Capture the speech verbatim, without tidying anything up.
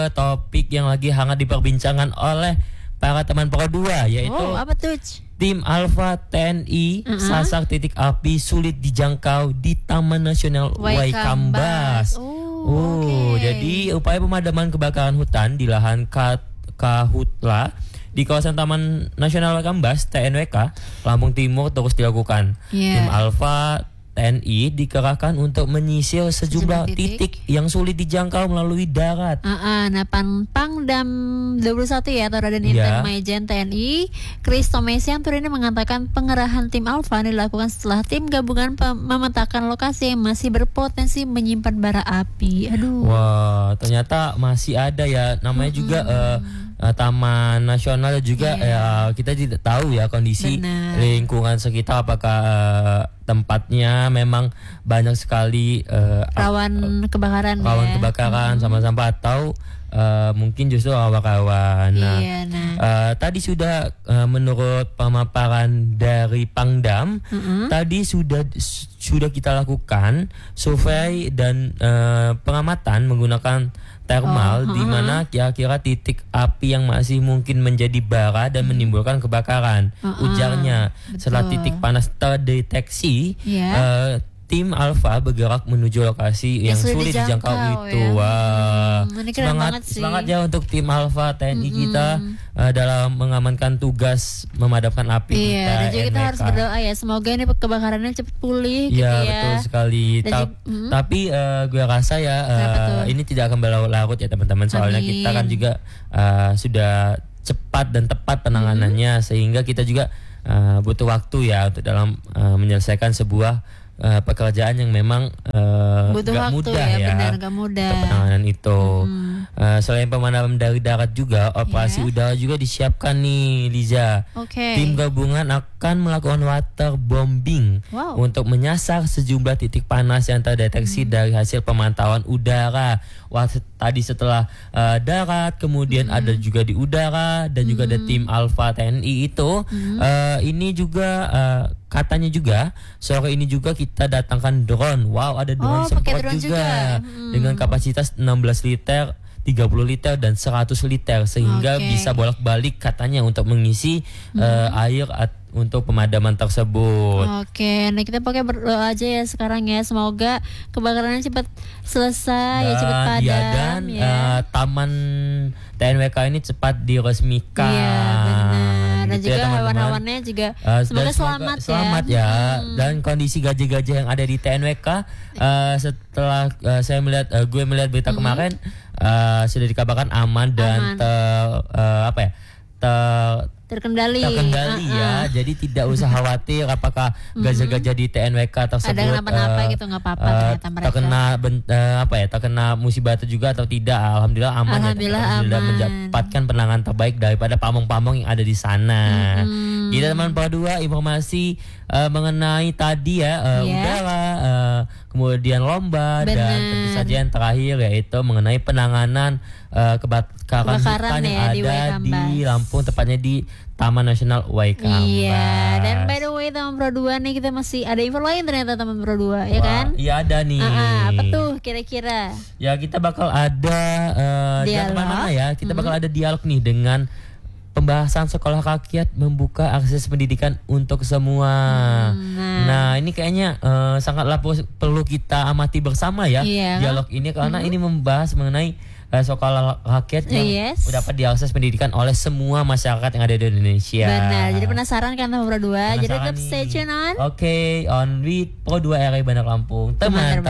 topik yang lagi hangat diperbincangkan oleh para teman Pro dua, yaitu oh, apa tuh? Tim Alfa T N I uh-huh. sasar titik api sulit dijangkau di Taman Nasional Waikambas. Oh, oh okay. Jadi upaya pemadaman kebakaran hutan di lahan Ka- Kahutla di kawasan Taman Nasional Waikambas T N W K Lampung Timur terus dilakukan. Yeah. Tim Alfa T N I dikerahkan untuk menyisir sejumlah titik. titik yang sulit dijangkau melalui darat. Uh-uh, nah, Pangdam dua puluh satu ya, atau Raden Yeah. Inten Maijen T N I, Kristo Mesian Turini mengatakan pengerahan tim Alfa dilakukan setelah tim gabungan pem- memetakan lokasi yang masih berpotensi menyimpan bara api. Aduh. Wah, ternyata masih ada ya, namanya mm-hmm. juga uh, uh, Taman Nasional juga. Yeah. Ya, kita tidak tahu ya kondisi Benar. lingkungan sekitar, apakah uh, tempatnya memang banyak sekali uh, rawan kebakaran rawan ya. kebakaran hmm. sama-sama atau uh, mungkin justru rawan-rawan. Nah, iya, nah. Uh, tadi sudah uh, menurut pemaparan dari Pangdam, uh-huh. tadi sudah sudah kita lakukan survei dan uh, pengamatan menggunakan thermal, oh, di mana kira-kira titik api yang masih mungkin menjadi bara dan hmm. menimbulkan kebakaran. Uh-uh. Ujarnya, betul. Setelah titik panas terdeteksi, yeah. uh, tim Alfa bergerak menuju lokasi yang, yang sulit dijangkau, dijangkau itu. Ya. Wah, hmm, semangat semangat ya untuk tim Alfa T N I mm-hmm. kita uh, dalam mengamankan tugas memadamkan api. Iya, kita, dan juga kita harus berdoa ya, semoga ini kebakarannya cepat pulih gitu ya. ya. Betul sekali. Ta- mm-hmm. Tapi uh, gue rasa ya uh, ini tidak akan berlarut ya teman-teman, soalnya Amin. kita kan juga uh, sudah cepat dan tepat penanganannya, mm-hmm. sehingga kita juga uh, butuh waktu ya untuk dalam uh, menyelesaikan sebuah Uh, pekerjaan yang memang uh, butuh gak waktu mudah ya, ya, benar, gak mudah. Penanganan itu. Hmm. Uh, selain pemadaman dari darat juga, operasi yeah. udara juga disiapkan nih, Liza. Okay. Tim gabungan akan melakukan water bombing wow. untuk menyasar sejumlah titik panas yang terdeteksi hmm. dari hasil pemantauan udara. Wah, tadi setelah uh, darat, kemudian hmm. ada juga di udara dan hmm. juga ada tim Alfa T N I itu. Hmm. Uh, ini juga uh, katanya juga sore ini juga kita datangkan drone. Wow, ada drone oh, semprot drone juga, juga. Hmm. dengan kapasitas enam belas liter, tiga puluh liter dan seratus liter, sehingga okay. bisa bolak-balik katanya untuk mengisi hmm. uh, air at- untuk pemadaman tersebut. Oke, nah kita pakai berdoa aja ya sekarang ya, semoga kebakarannya cepat selesai, dan, ya cepat padam ya, dan ya. Uh, Taman T N W K ini cepat diresmikan. Iya, benar. Dan gitu juga ya, hewan-hewannya juga uh, semoga, semoga selamat ya. Selamat ya. Hmm. Dan kondisi gajah-gajah yang ada di T N W K uh, setelah uh, saya melihat uh, gue melihat berita hmm. kemarin uh, sudah dikabarkan aman dan aman. ter uh, apa ya? ter terkendali, terkendali uh-uh. ya, jadi tidak usah khawatir apakah gajah-gajah di T N W K tersebut ada kenapa-napa uh, gitu, nggak apa-apa uh, ternyata mereka terkena ben- uh, apa ya terkena musibah itu juga atau tidak. Alhamdulillah aman. Alhamdulillah ya, aman. mendapatkan penanganan terbaik daripada pamong-pamong yang ada di sana. Mm-hmm. Kita teman Pro dua informasi uh, mengenai tadi ya uh, yeah. udara, uh, kemudian lomba. Bener. Dan tentu saja yang terakhir yaitu mengenai penanganan uh, kebakaran hutan yang ya, ada di, di Lampung, tepatnya di Taman Nasional Waikambas. Iya, dan by the way teman Pro dua nih, kita masih ada info lain ternyata teman Pro dua, ya kan? Iya ada nih. Uh-uh, apa tuh kira-kira? Ya kita bakal ada uh, jangan kemana-mana ya, kita bakal hmm. ada dialog nih dengan pembahasan sekolah rakyat membuka akses pendidikan untuk semua. Hmm, nah. nah ini kayaknya uh, sangatlah perlu kita amati bersama ya, iya, dialog ini karena hmm. ini membahas mengenai uh, sekolah rakyat yang yes. dapat diakses pendidikan oleh semua masyarakat yang ada di Indonesia. Benar. Jadi penasaran kan sama Pro dua? Jadi tetap stay tune on. Oke, okay, on with Pro dua R I Bandar Lampung. Teman